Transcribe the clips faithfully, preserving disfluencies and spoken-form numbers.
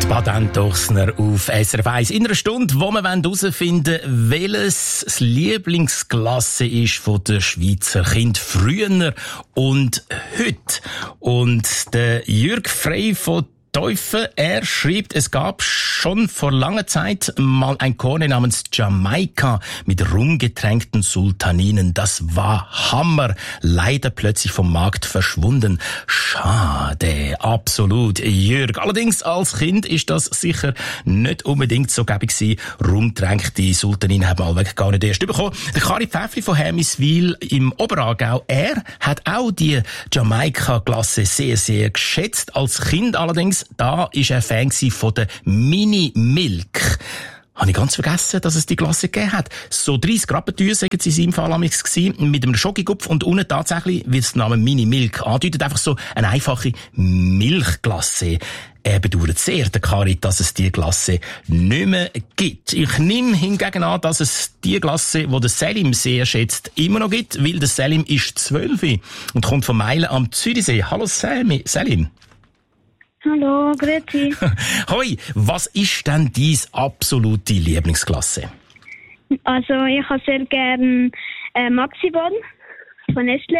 Badent Dochsner auf S R F eins. In einer Stunde, wo wir herausfinden wollen, welches das Lieblingsklasse ist von den Schweizer Kindern früher und heute. Und der Jürg Frey von Teufel, er schreibt, es gab schon vor langer Zeit mal ein Korn namens Jamaika mit rumgetränkten Sultaninen. Das war Hammer. Leider plötzlich vom Markt verschwunden. Schade, absolut, Jürg. Allerdings als Kind ist das sicher nicht unbedingt so gäbig gewesen. Rumgetränkte Sultaninen haben wir allweg gar nicht erst bekommen. Der Kari Pfäffli von Hermiswil im Oberaargau, er hat auch die Jamaika-Klasse sehr, sehr geschätzt. Als Kind allerdings, da ist er Fan von der Mini Milk. Habe ich ganz vergessen, dass es die Klasse gegeben hat. So dreissig Grappentücher, sagen sie in seinem Fall amigs gewesen, mit einem Schokigupf und unten tatsächlich, wie es der Name Mini Milk andeutet, einfach so eine einfache Milchklasse. Er bedauert sehr, der Kari, dass es die Klasse nicht mehr gibt. Ich nehme hingegen an, dass es die Klasse, die der Selim sehr schätzt, immer noch gibt, weil der Selim ist zwölf und kommt von Meilen am Zürichsee. Hallo Selim. Hallo, grüezi. Hoi, was ist denn deine absolute Lieblingsklasse? Also, ich habe sehr gerne äh, Maxibon von Nestle.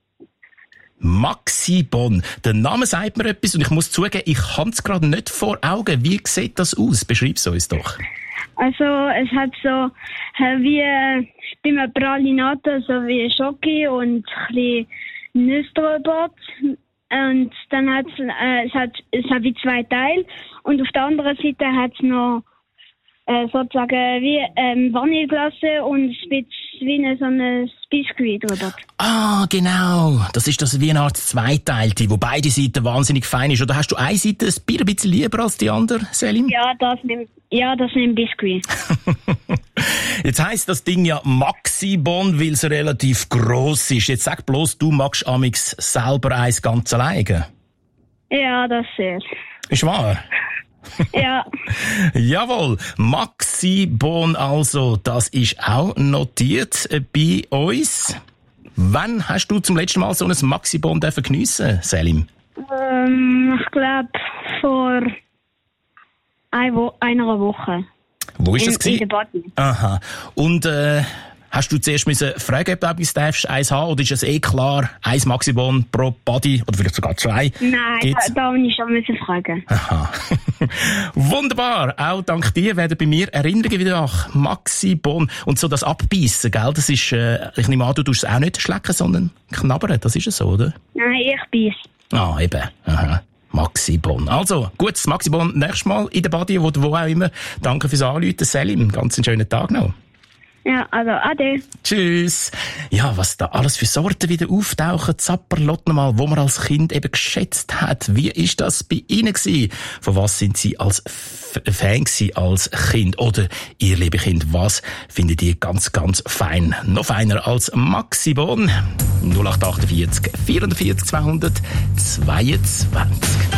Maxibon. Der Name sagt mir etwas und ich muss zugeben, ich habe es gerade nicht vor Augen. Wie sieht das aus? Beschreib es uns doch. Also, es hat so äh, wie äh, bei einem Pralinate, so wie Schoki und ein bisschen Nüsse drüber. Und dann hat äh, es hat es hat wie zwei Teile und auf der anderen Seite hat es noch äh, sozusagen wie ähm, Vanilleglasse und ein bisschen wie eine, so ein Biskuit drüber. Ah, genau. Das ist das wie eine Art Zweiteilte, wo beide Seiten wahnsinnig fein ist. Oder hast du eine Seite ein Bier ein bisschen lieber als die andere, Selim? Ja, das nimmt ja das nimmt Biskuit. Jetzt heisst das Ding ja Maxibon, weil es relativ gross ist. Jetzt sag bloß, du magst amix selber eins ganz alleine. Ja, das sehr. Ist wahr? Ja. Jawohl, Maxibon also, das ist auch notiert bei uns. Wann hast du zum letzten Mal so ein Maxibon geniessen, Selim? Ähm, ich glaube vor ein Wo- einer Woche. Wo ist in, das gewesen? In der Body. Aha. Und äh, hast du zuerst müssen fragen, ob du etwas eins haben, oder ist es eh klar, eins Maxibon pro Body, oder vielleicht sogar zwei? Nein, Gibt's? da, da muss ich schon müssen fragen. Aha. Wunderbar. Auch dank dir werden bei mir Erinnerungen wieder nach Maxibon. Und so das Abbeissen, gell, das ist, äh, ich nehme an, du tust es auch nicht schlecken, sondern knabbern, das ist es so, oder? Nein, ich beiß. Ah, eben. Aha. Maxibon. Also, gutes Maxibon nächstes Mal in der Body, wo, wo auch immer. Danke fürs Anrufen, Selim. Ganz einen schönen Tag noch. Ja, also, ade. Tschüss. Ja, was da alles für Sorten wieder auftauchen, Zapperlot nochmal, wo man als Kind eben geschätzt hat. Wie ist das bei Ihnen gewesen? Von was sind Sie als F- Fan gewesen, als Kind? Oder ihr liebe Kind, was findet ihr ganz, ganz fein? Noch feiner als Maxibon? null acht acht vier vier vierundvierzig zweihundertzweiundzwanzig.